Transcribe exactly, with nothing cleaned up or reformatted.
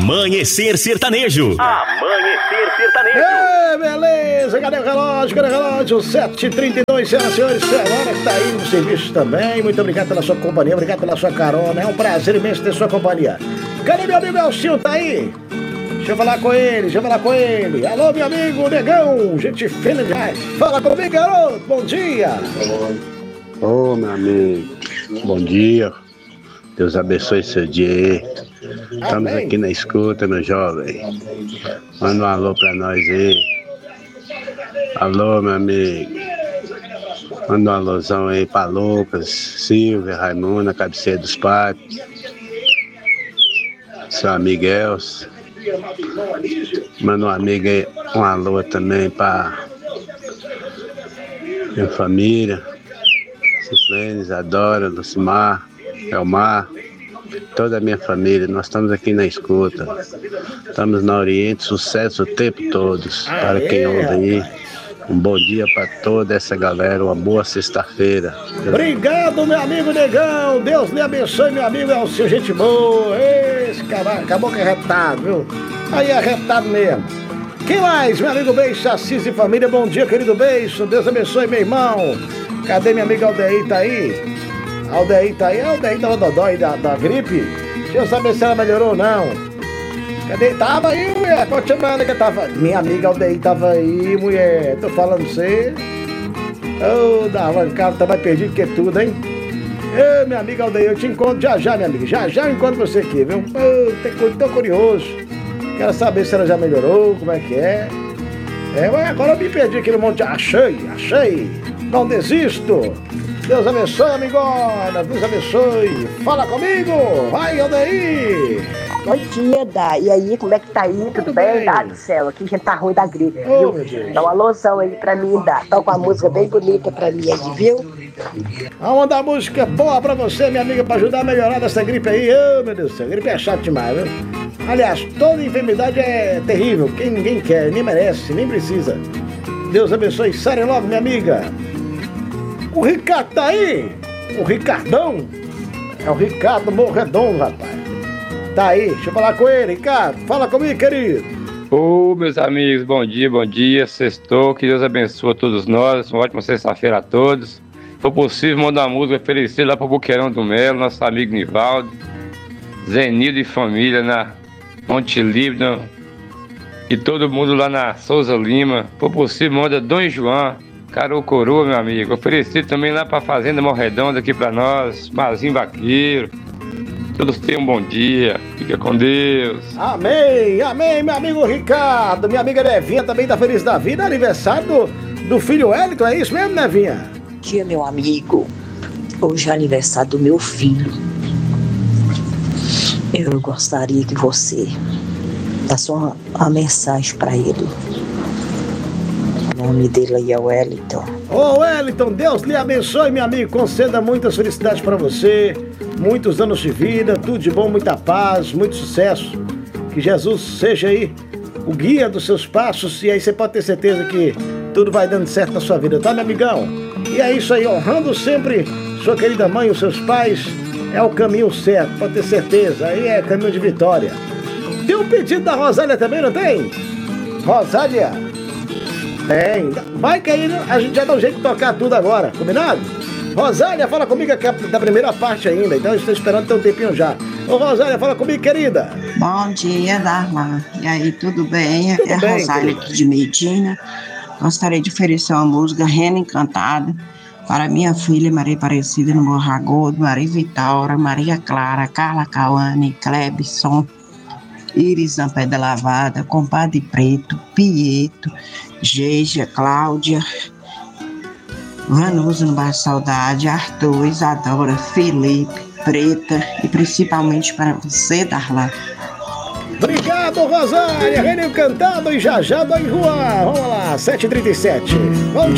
Amanhecer Sertanejo. Amanhecer Sertanejo. É, beleza, cadê o relógio? Cadê o relógio? sete e trinta e dois, senhoras e senhores. Senhora que está aí no serviço também. Muito obrigado pela sua companhia, obrigado pela sua carona. É um prazer imenso ter sua companhia. Cadê meu amigo Elcio? Tá aí? Deixa eu falar com ele, deixa eu falar com ele. Alô, meu amigo Negão, gente fina demais. Fala comigo, garoto, bom dia. Ô, oh, meu amigo, bom dia. Deus abençoe seu dia. Estamos aqui na escuta, meu jovem. Manda um alô pra nós aí. Alô, meu amigo. Manda um alôzão aí pra Lucas, Silvia, Raimunda, cabeceira dos patos. Seu amigo Elcio. Manda um amigo aí, um alô também pra minha família. Cislene, Isadora, Lucimar, Elmar, toda a minha família. Nós estamos aqui na escuta. Estamos na Oriente, sucesso o tempo todo. Para quem ouve aí, um bom dia para toda essa galera, uma boa sexta-feira. Obrigado, meu amigo Negão. Deus lhe abençoe, meu amigo Elcio, gente boa. Esse cara acabou que é retado, viu? Aí é retado mesmo. Quem mais, meu amigo Beijo, Assis e família? Bom dia, querido Beijo. Deus abençoe, meu irmão. Cadê minha amiga Aldeir? Tá aí? Aldeir tá aí? Aldeir tava dodói da, da gripe? Deixa eu saber se ela melhorou ou não. Cadê? Tava aí, mulher. Pode chamar ela que tava. Minha amiga Aldeir tava aí, mulher. Tô falando pra você. Ô, oh, Darlan, cara, tá mais perdido que tudo, hein? Ô, minha amiga Aldeir, eu te encontro já já, minha amiga. Já já eu encontro você aqui, viu? Ô, tô curioso. Quero saber se ela já melhorou, como é que é. É, mas agora eu me perdi aqui no monte. Achei, achei. Não desisto. Deus abençoe, amigona. Deus abençoe. Fala comigo. Vai, Aldeir. Bom dia, Dá. E aí, como é que tá aí? Tudo, Tudo bem? bem? Dá do céu. Aqui a gente tá ruim da gripe, oh, viu? Dá uma alusão aí pra mim, Dá. Tá com uma música bem bonita pra mim aí, viu? Vamos mandar música boa pra você, minha amiga, pra ajudar a melhorar dessa gripe aí. Ô, oh, meu Deus do céu. A gripe é chato demais, viu? Aliás, toda enfermidade é terrível. Quem ninguém quer, nem merece, nem precisa. Deus abençoe. Sarem logo, minha amiga. O Ricardo tá aí? O Ricardão? É o Ricardo Morredondo, rapaz. Tá aí, deixa eu falar com ele, Ricardo. Fala comigo, querido. Ô, oh, meus amigos, bom dia, bom dia. Sextou, que Deus abençoe a todos nós. Uma ótima sexta-feira a todos. Se for possível, mandar uma música feliz lá pro Boqueirão do Melo, nosso amigo Nivaldo, Zenildo e família na Monte Líbano e todo mundo lá na Souza Lima. Se for possível, manda Dom João, Caro Coroa, meu amigo. Oferecido também lá pra Fazenda Morredonda aqui pra nós, Mazinho Vaqueiro. Todos tenham um bom dia. Fica com Deus. Amém, amém, meu amigo Ricardo. Minha amiga Nevinha também tá feliz da vida. Aniversário do, do filho Wellington, é isso mesmo, Nevinha? Bom dia, meu amigo. Hoje é aniversário do meu filho. Eu gostaria que você desse uma, uma mensagem pra ele. O nome dele aí é Wellington. Ô, oh, Wellington, Deus lhe abençoe, meu amigo. Conceda muitas felicidades pra você. Muitos anos de vida, tudo de bom, muita paz, muito sucesso. Que Jesus seja aí o guia dos seus passos. E aí você pode ter certeza que tudo vai dando certo na sua vida, tá, meu amigão? E é isso aí, honrando sempre sua querida mãe e os seus pais. É o caminho certo, pode ter certeza. Aí é caminho de vitória. Tem um pedido da Rosália também, não tem? Rosália? Tem. Vai que aí a gente já dá um jeito de tocar tudo agora, combinado? Rosália, fala comigo aqui da primeira parte ainda, então eu estou esperando ter um tempinho já. Ô Rosália, fala comigo, querida. Bom dia, Darlan. E aí, tudo bem? Tudo é a bem, Rosália querida, aqui de Medina. Gostaria de oferecer uma música Rena Encantada para minha filha Maria Aparecida no Morragodo, Maria Vitória, Maria Clara, Carla Cauane, Clebson, Iris na Pedra Lavada, Compadre Preto, Pieto, Geija, Cláudia, Vanusa no Bairro Saudade, Arthur, Isadora, Felipe, Preta e principalmente para você, Darlan. Obrigado, Rosália. Reino Encantado e já já do Juan. Vamos lá, sete e trinta e sete. Bom dia.